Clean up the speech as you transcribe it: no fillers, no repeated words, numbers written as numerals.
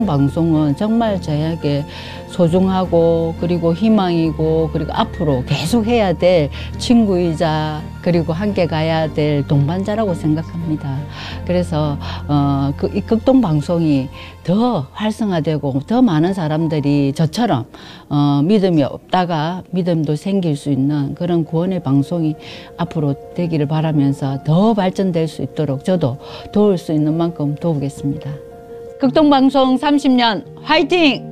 방송은 정말 저에게 소중하고 그리고 희망이고 그리고 앞으로 계속 해야 될 친구이자 그리고 함께 가야 될 동반자라고 생각합니다. 그래서 이 극동방송이 더 활성화되고 더 많은 사람들이 저처럼 믿음이 없다가 믿음도 생길 수 있는 그런 구원의 방송이 앞으로 되기를 바라면서 더 발전될 수 있도록 저도 도울 수 있는 만큼 도우겠습니다. 극동방송 30년 화이팅!